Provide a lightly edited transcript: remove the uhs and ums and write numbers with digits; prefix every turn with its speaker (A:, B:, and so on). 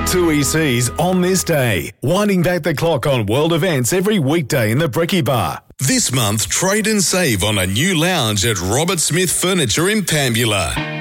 A: TUI Seas on this day, winding back the clock on world events every weekday in the Brekkie Bar. This month, trade and save on a new lounge at Robert Smith Furniture in Pambula.